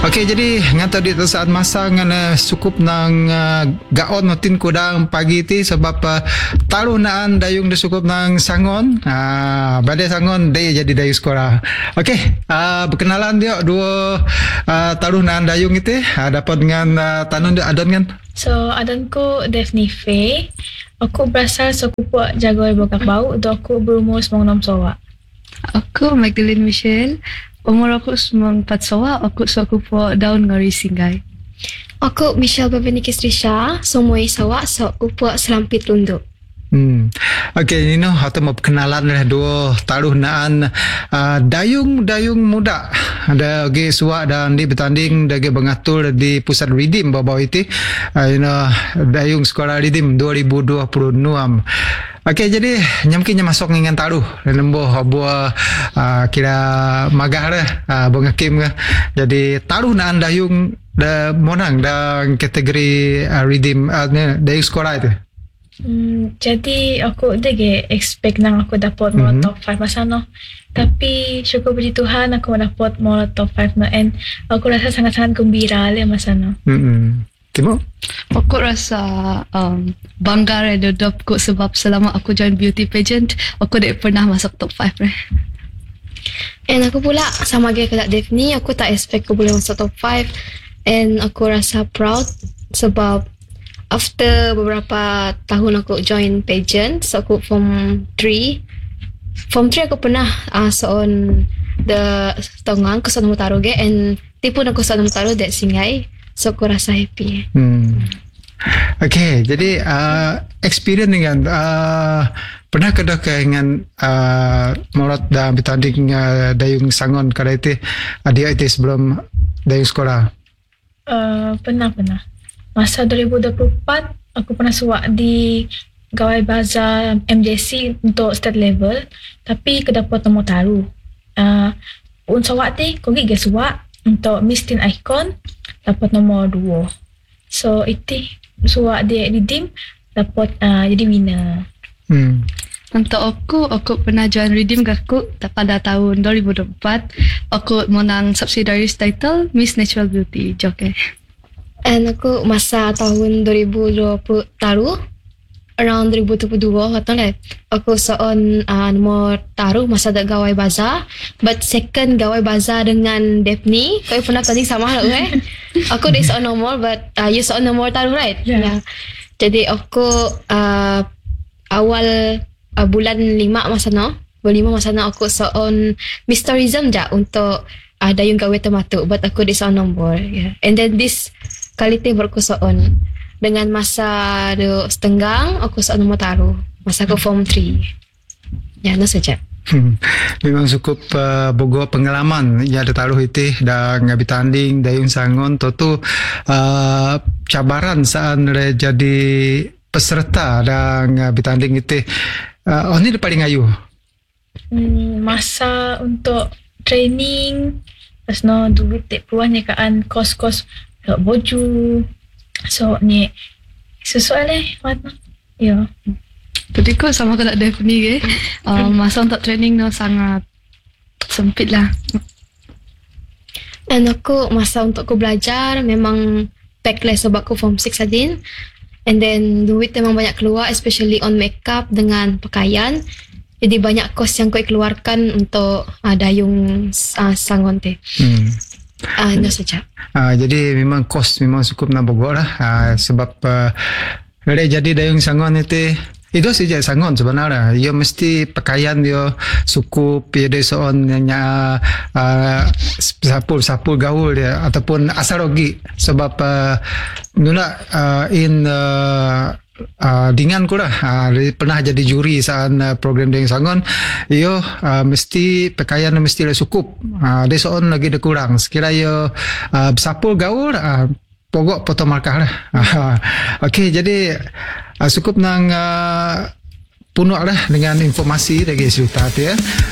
Okey, jadi ngata di saat masa ngana cukup nang gaon notin kudang pagi ti sebab taruh naan dayung de cukup nang sangon. Badai sangon dia jadi dayu sekolah. Okey, berkenalan dia dua taruh naan dayung itu dapat dengan tanun dia adon kan. So, adanku Daphne Faye. Aku berasal sekupuak Jagoy Bokak Bau. Aku berumur 96 sawa. Aku Magdalene Michelle. Umur aku 94 sawa. Aku sekupuak Daun Ngari Singgai. Aku Michelle Babeniki Strisha. Sumui sawa sekupuak Selampit Lunduk. Okey, Nino, atau mau perkenalan dua taruh naan dayung muda. Ada lagi suak dan di bertanding dagi mengatur di pusat redeem bawah itu. Dayung sekolah redeem 2026. Okey, jadi nyamkinnya masuk dengan taruh nombor buah kira magah dah bengakim ke. Jadi taruh naan dayung dah monang dan kategori redeem dayung sekolah itu. Jadi aku dege expect nang aku dapat mula top 5 masa no. Tapi syukur puji Tuhan aku dapat mula top 5 no, and aku rasa sangat-sangat gembira le masa no. Timo? Aku rasa bangga redodop ko sebab selama aku join beauty pageant aku dah pernah masuk top 5 And aku pula sama gaya kayak Daphne, aku tak expect aku boleh masuk top 5. And aku rasa proud sebab after beberapa tahun aku join pageant, so aku form 3 aku pernah soon the tongang ko sa namutaro ge, and tipon ako sa namutaro de Singay, so aku rasa happy. Okay, jadi experience dengan pernah kedah dengan morat dan bertanding dayung sangon kada itu dia itu sebelum dayung sekolah. Pernah. Masa 2024, aku pernah suak di Gawai Bazaar MJC untuk state level. Tapi kedapat nombor taruh. Untuk suak ni, aku pergi suak untuk Miss Teen Icon, dapat nombor 2. So, itu suak dia redeem, dapat jadi winner. Untuk aku pernah join redeem aku pada tahun 2024. Aku menang subsidiaries title Miss Natural Beauty Joke. And aku masa tahun 2020 taruh around 2022 katong aku soon nomor taruh masa dak Gawai Bazaar, but second Gawai Bazaar dengan Daphne. Kau pernah tanding sama lah aku di soon nomor, but you soon nomor taruh, right? Yeah. Jadi aku awal bulan 5 masa aku soon Miss Tourism je untuk dayung Gawai Termatuk, but aku di soon nomor. Yeah. And then this kali tu baru aku soon dengan masa setengah aku soon nombor taruh masa aku form 3. Ya, no saja. Memang cukup bogo pengalaman ya ada taruh itu dan ngabi tanding dayung sangon tu cabaran saat jadi peserta dan ngabi tanding itu. Ini paling ayu. Masa untuk training, pas no duit peluangnya kan kos-kos baju, so ni sesuai leh mana ya. Jadi kau sama kena Daphne masa untuk training no sangat sempit lah. Dan aku masa untuk aku belajar memang backless sebab aku form 6 adin, and then duit memang banyak keluar, especially on makeup dengan pakaian. Jadi banyak kos yang kau keluarkan untuk dayung sangon teh. Itu saja. Jadi memang kos memang cukup nak bogor lah sebab jadi dayung sangon itu saja sangon sebenarnya. Ia mesti pakaian dia cukup, dia soon nya sapul gaul dia ataupun asal rogi sebab nuna in dengan ku lah pernah jadi juri saat program dayung sangon. Iyo mesti pakaian mesti cukup. Dia soon lagi ada kurang. Sekira iyo sapul gaul pokok potong markah lah. Okey, jadi cukup nang punuh lah dengan informasi dari Sultan ya.